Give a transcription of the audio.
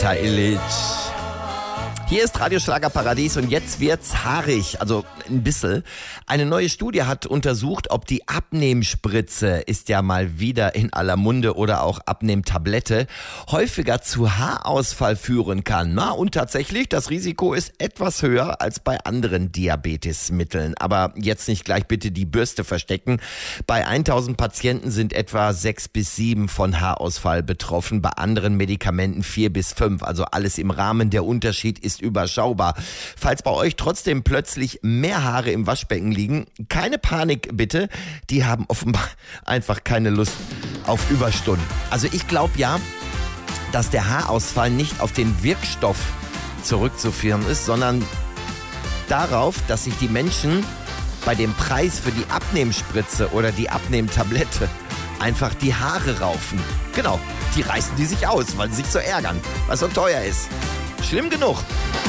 Lothar Illich. Hier ist Radioschlager Paradies und jetzt wird's haarig, also ein bisschen. Eine neue Studie hat untersucht, ob die Abnehmspritze, ist ja mal wieder in aller Munde, oder auch Abnehmtablette, häufiger zu Haarausfall führen kann. Na, und tatsächlich, das Risiko ist etwas höher als bei anderen Diabetesmitteln. Aber jetzt nicht gleich bitte die Bürste verstecken. Bei 1000 Patienten sind etwa 6 bis 7 von Haarausfall betroffen, bei anderen Medikamenten 4 bis 5. Also alles im Rahmen, der Unterschied ist überschaubar. Falls bei euch trotzdem plötzlich mehr Haare im Waschbecken liegen, keine Panik bitte, die haben offenbar einfach keine Lust auf Überstunden. Also ich glaube ja, dass der Haarausfall nicht auf den Wirkstoff zurückzuführen ist, sondern darauf, dass sich die Menschen bei dem Preis für die Abnehmspritze oder die Abnehmtablette einfach die Haare raufen. Genau, die reißen die sich aus, weil sie sich so ärgern, was so teuer ist. Schlimm genug.